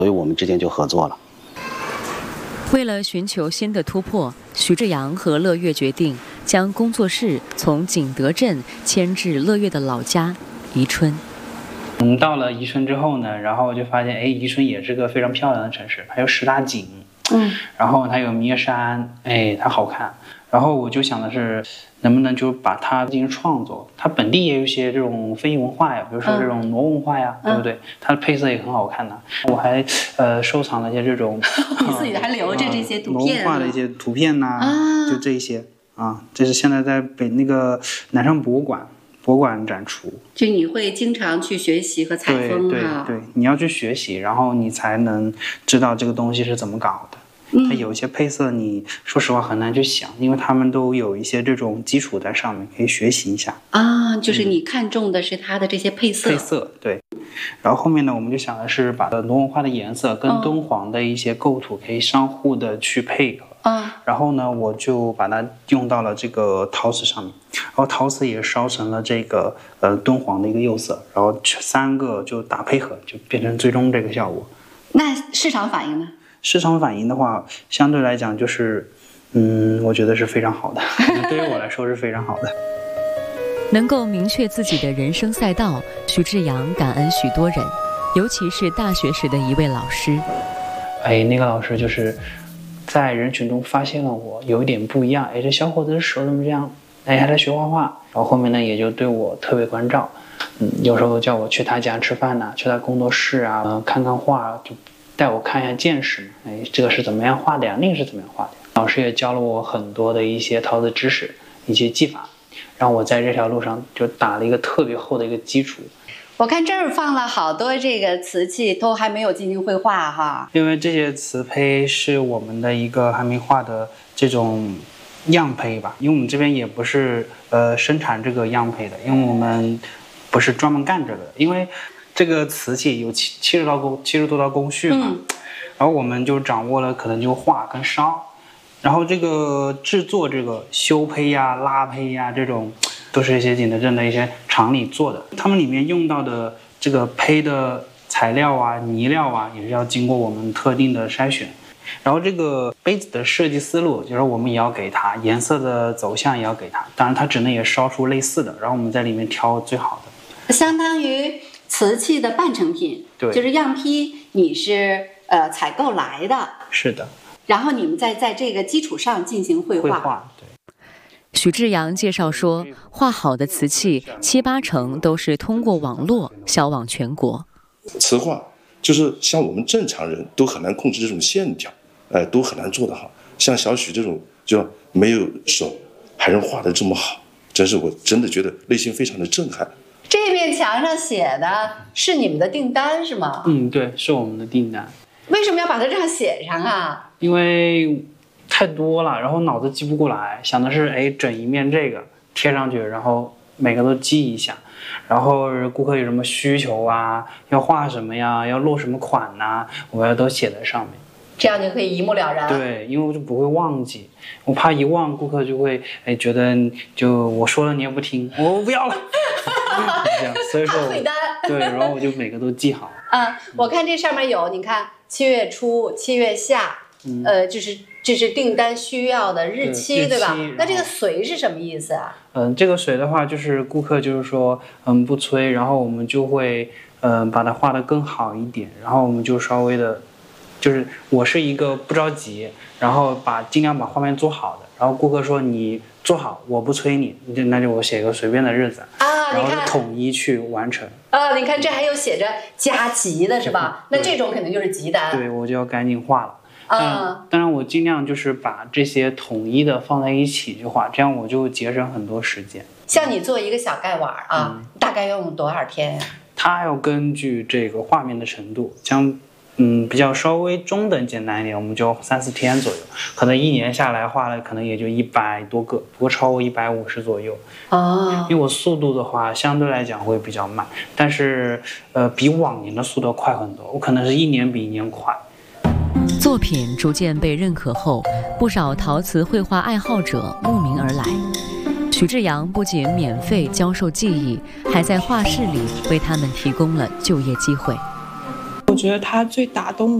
所以我们之间就合作了。 为了寻求新的突破，许志阳和乐月决定将工作室从景德镇迁至乐月的老家宜春。 到了宜春之后呢，然后就发现，宜春也是个非常漂亮的城市，它有10大景，然后它有弥山，它好看。然后我就想的是，能不能就把它进行创作？它本地也有一些这种非遗文化呀，比如说这种傩文化呀，对不对？它的配色也很好看的。我还收藏了一些这种， 你自己还留着这些图片， 傩文化的一些图片呐，就这一些啊，这是现在在那个南昌博物馆展出。 就你会经常去学习和采风哈？ 对，你要去学习，然后你才能知道这个东西是怎么搞的。它有一些配色，你说实话很难去想，因为他们都有一些这种基础在上面，可以学习一下啊。就是你看中的是它的这些配色， 对。然后后面呢，我们就想的是把傩文化的颜色跟敦煌的一些构图可以相互的去配合。然后呢，我就把它用到了这个陶瓷上面，然后陶瓷也烧成了这个敦煌的一个釉色，然后3个就打配合，就变成最终这个效果。 那市场反应呢？ 市场反应的话，相对来讲就是，我觉得是非常好的，对于我来说是非常好的。 能够明确自己的人生赛道，许志阳感恩许多人，尤其是大学时的一位老师。 那个老师就是在人群中发现了我有一点不一样，这小伙子的手怎么这样？还在学画画。然后后面呢，也就对我特别关照，有时候叫我去他家吃饭呐，去他工作室啊，看看画，就带我看一下见识嘛，这个是怎么样画的呀？那个是怎么样画的？老师也教了我很多的一些陶瓷知识，一些技法，让我在这条路上就打了一个特别厚的一个基础。 我看这儿放了好多这个瓷器，都还没有进行绘画哈。 因为这些瓷胚是我们的一个还没画的这种样胚吧，因为我们这边也不是生产这个样胚的，因为我们不是专门干这个的，因为这个瓷器有70多道工序嘛，然后我们就掌握了可能就画跟烧，然后这个制作这个修胚呀、拉胚呀这种，都是一些景德镇的一些厂里做的，他们里面用到的这个胚的材料啊、泥料啊，也是要经过我们特定的筛选。然后这个杯子的设计思路，就是我们也要给它颜色的走向也要给它，当然它只能也烧出类似的，然后我们在里面挑最好的， 相当于瓷器的半成品， 对， 就是样坯，你是采购来的， 是的， 然后你们再在这个基础上进行绘画。 对。 许志阳介绍说，画好的瓷器7、8成都是通过网络销往全国。 瓷画就是像我们正常人都很难控制这种线条，都很难做得好。像小许这种就没有手还能画得这么好，我真的觉得内心非常的震撼。 这面墙上写的是你们的订单是吗？ 对，是我们的订单。 为什么要把它这样写上啊？ 因为太多了，然后脑子记不过来，想的是整一面这个贴上去，然后每个都记一下，然后顾客有什么需求啊，要画什么呀，要落什么款呐，我要都写在上面， 这样就可以一目了然。 对，因为我就不会忘记，我怕一忘顾客就会觉得就我说了你也不听，我不要了这样，所以说退单。 对，然后我就每个都记好。 我看这上面有，你看7月初、7月下，这是订单需要的日期，对吧？那这个随是什么意思啊？ 这个随的话就是顾客就是说不催，然后我们就会把它画得更好一点，然后我们就稍微的，就是我是一个不着急，然后尽量把画面做好的，然后顾客说你做好，我不催你，那就我写个随便的日子然后就统一去完成。 你看这还有写着加急的是吧？那这种肯定就是急单。 对，我就要赶紧画了。当然我尽量就是把这些统一的放在一起去画，这样我就节省很多时间。 像你做一个小盖碗大概要用多少天呀？ 它要根据这个画面的程度，像比较稍微中等简单一点，我们就3、4天左右，可能1年下来画了可能也就100多个，不过超过150左右。因为我速度的话相对来讲会比较慢，但是比往年的速度快很多，我可能是1年比1年快。 作品逐渐被认可后，不少陶瓷绘画爱好者慕名而来。许志阳不仅免费教授技艺，还在画室里为他们提供了就业机会。 觉得它最打动